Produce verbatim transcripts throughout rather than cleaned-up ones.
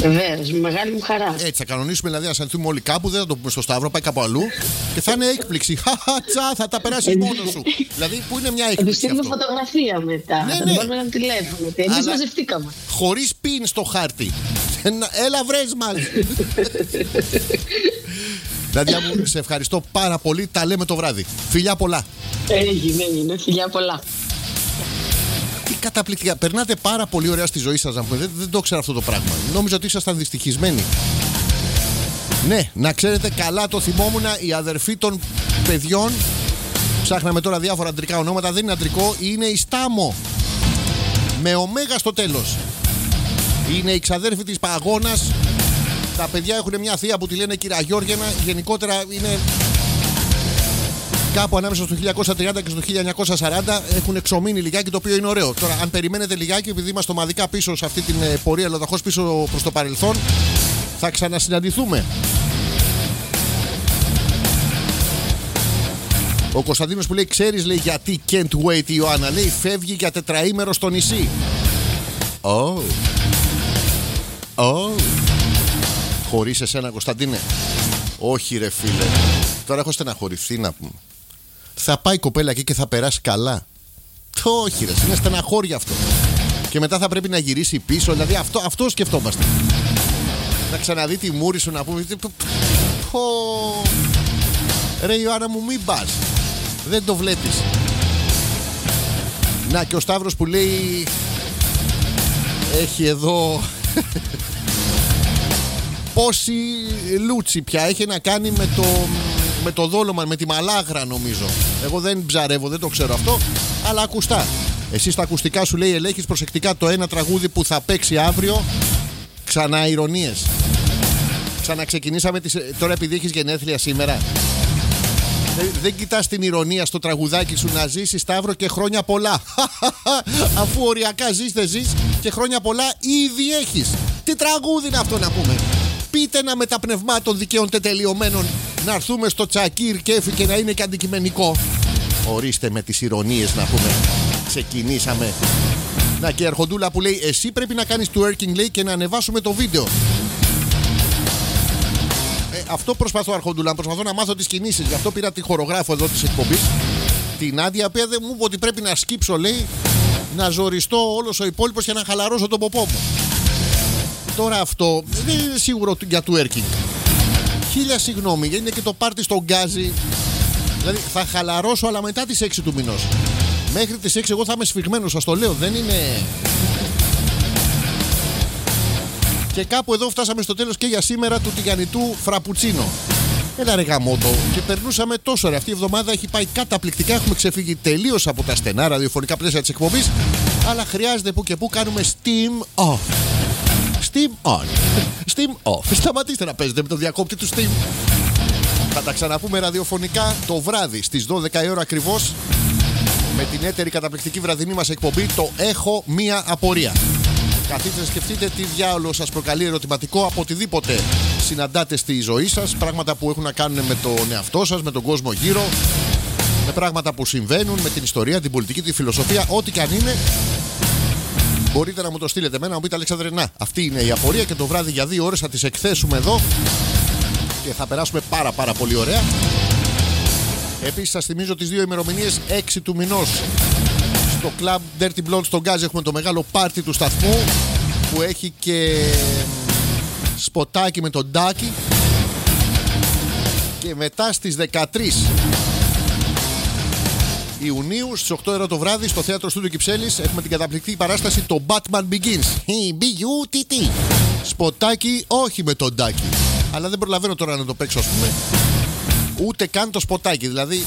Βεβαίως, με μεγάλη μου χαρά. Έτσι, θα κανονίσουμε δηλαδή να σανθούμε όλοι κάπου, δεν θα το πούμε στο Σταύρο, πάει κάπου αλλού και θα είναι έκπληξη. Χαχατσα, θα τα περάσεις μόνος σου. Δηλαδή, που είναι μια έκπληξη. Θα του στείλουμε αυτό. φωτογραφία μετά. Ναι, θα ναι. του πάρουμε ένα τηλέφωνο. Εμείς Αλλά... μαζευτήκαμε. χωρίς πιν στο χάρτη. Έλα, βρες μας. Νάντια μου, σε ευχαριστώ πάρα πολύ. Τα λέμε το βράδυ. Φιλιά πολλά. Έγινε, έγινε. Φιλιά πολλά. Τι καταπληκτικά. Περνάτε πάρα πολύ ωραία στη ζωή σας. Δεν, δεν το ξέρω αυτό το πράγμα. Νόμιζα ότι ήσασταν δυστυχισμένοι. Ναι, να ξέρετε, καλά το θυμόμουν. Η αδερφή των παιδιών. Ψάχναμε τώρα διάφορα αντρικά ονόματα. Δεν είναι αντρικό. Είναι η Στάμο. Με ωμέγα στο τέλος. Είναι η ξαδέρφη της Παγώνας. Τα παιδιά έχουν μια θεία που τη λένε κυρία Γιώργαινα. Γενικότερα είναι κάπου ανάμεσα στο χίλια εννιακόσια τριάντα και στο χίλια εννιακόσια σαράντα. Έχουν εξομείνει λιγάκι, το οποίο είναι ωραίο. Τώρα, αν περιμένετε λιγάκι, επειδή είμαστε ομαδικά πίσω σε αυτή την πορεία, λοδαχώς πίσω προς το παρελθόν, θα ξανασυναντηθούμε. Ο Κωνσταντίνος που λέει, ξέρεις, λέει, γιατί can't wait η Ιωάννα. Λέει, φεύγει για τετραήμερο στο νησί. Oh. Oh. Χωρίς εσένα, Κωνσταντίνε. Όχι, ρε φίλε. Τώρα έχω στεναχωρηθεί να πούμε. Θα πάει η κοπέλα εκεί και θα περάσει καλά. Το όχι, ρε. Είναι στεναχώρια αυτό. Και μετά θα πρέπει να γυρίσει πίσω. Δηλαδή αυτό, αυτό σκεφτόμαστε. Να ξαναδεί τη μούρη σου να πούμε. Πω. Ρε Ιωάννα μου, μην πας. Δεν το βλέπεις. Να και ο Σταύρος που λέει, έχει εδώ πόση λούτσι πια έχει να κάνει με το, με το δόλωμα, με τη μαλάγρα νομίζω. Εγώ δεν ψαρεύω, δεν το ξέρω αυτό, αλλά ακουστά. Εσύ στα ακουστικά σου λέει, ελέγχεις προσεκτικά το ένα τραγούδι που θα παίξει αύριο. Ξανά ηρωνίες. Ξαναξεκινήσαμε τις... Τώρα επειδή έχεις γενέθλια σήμερα, δεν, δεν κοιτάς την ηρωνία στο τραγουδάκι σου, να ζήσεις, Σταύρο, και χρόνια πολλά. Αφού οριακά ζεις, δεν ζεις και χρόνια πολλά ήδη έχεις. Τι τραγούδι είναι αυτό να πούμε? Πείτε ένα μεταπνευμά των δικαίων τετελειωμένων, να έρθουμε στο τσακίρ κέφι και να είναι και αντικειμενικό. Ορίστε με τις ηρωνίες να πούμε. Ξεκινήσαμε. Να και η Αρχοντούλα που λέει, εσύ πρέπει να κάνεις twerking, λέει, και να ανεβάσουμε το βίντεο. Ε, αυτό προσπαθώ, Αρχοντούλα, προσπαθώ να μάθω τις κινήσεις. Γι' αυτό πήρα τη χορογράφο εδώ της εκπομπής, την Άντια, που δεν μου είπε ότι πρέπει να σκύψω, λέει, να ζοριστώ όλος ο υπόλοιπος και να χαλαρώσω τον ποπό μου. Τώρα αυτό δεν είναι σίγουρο για twerking. Χίλια συγγνώμη, είναι και το πάρτι στον Γκάζι. Δηλαδή θα χαλαρώσω, αλλά μετά τις έξι του μηνός. Μέχρι τις έξι εγώ θα είμαι σφιγμένος, σας το λέω. Δεν είναι... Και κάπου εδώ φτάσαμε στο τέλος και για σήμερα του τηγανιτού φραπουτσίνο. Έλα ρε γαμότο. Και περνούσαμε τόσο ρε. Αυτή η εβδομάδα έχει πάει καταπληκτικά. Έχουμε ξεφύγει τελείως από τα στενά ραδιοφωνικά πλαίσια της εκπομπής. Αλλά χρειάζεται που και που κάνουμε steam off. Steam on. Steam off. Σταματήστε να παίζετε με το διακόπτη του Steam. Θα τα ξαναπούμε ραδιοφωνικά το βράδυ στις δώδεκα η ώρα ακριβώς, με την έτερη καταπληκτική βραδινή μας εκπομπή, το Έχω Μία Απορία. Καθίστε να σκεφτείτε τι διάολο σας προκαλεί ερωτηματικό από οτιδήποτε συναντάτε στη ζωή σας. Πράγματα που έχουν να κάνουν με τον εαυτό σας, με τον κόσμο γύρω, με πράγματα που συμβαίνουν, με την ιστορία, την πολιτική, τη φιλοσοφία, ό,τι και αν είναι. Μπορείτε να μου το στείλετε εμένα, να μου πείτε, Αλέξανδρε, να, αυτή είναι η απορία, και το βράδυ για δύο ώρες θα τις εκθέσουμε εδώ και θα περάσουμε πάρα πάρα πολύ ωραία. Επίσης σας θυμίζω τις δύο ημερομηνίες, έξι του μηνός στο Club Dirty Blonde στον Γκάζι έχουμε το μεγάλο πάρτι του σταθμού, που έχει και σποτάκι με τον Ντάκι. Και μετά στις δεκατρείς Ιουνίου στις οκτώ η ώρα το βράδυ στο Θέατρο Στούντιο Κυψέλης έχουμε την καταπληκτική παράσταση το Batman Begins. B-U-T-T. Σποτάκι όχι με τον Ντάκι. Αλλά δεν προλαβαίνω τώρα να το παίξω, ας πούμε. Ούτε καν το σποτάκι. Δηλαδή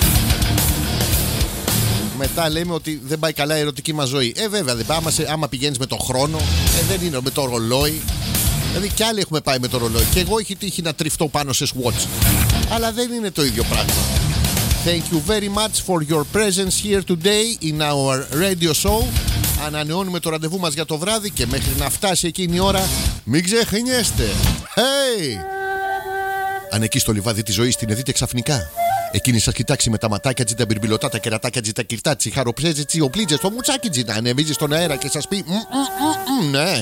μετά λέμε ότι δεν πάει καλά η ερωτική μας ζωή. Ε βέβαια δεν πάει. Άμα, σε, άμα πηγαίνεις με τον χρόνο, ε, δεν είναι με το ρολόι. Δηλαδή κι άλλοι έχουμε πάει με το ρολόι. Και εγώ έχει τύχει να τριφτώ πάνω σε Swatch. Αλλά δεν είναι το ίδιο πράγμα. Thank you very much for your presence here today in our radio show. Ανανεώνουμε το ραντεβού μας για το βράδυ και μέχρι να φτάσει εκείνη η ώρα μην ξεχνιέστε. Hey! Αν εκεί στο λιβάδι της ζωής την δείτε ξαφνικά, εκείνη σας κοιτάξει με τα ματάκια τσι, τα μπιρμπιλωτά, τα κερατάκια τσι, τα κυρτά τσι, χαροψέζι τσι, ο πλίτζες, το μουτσάκι τσι, να ανεβίζει στον αέρα και σας πει ναι.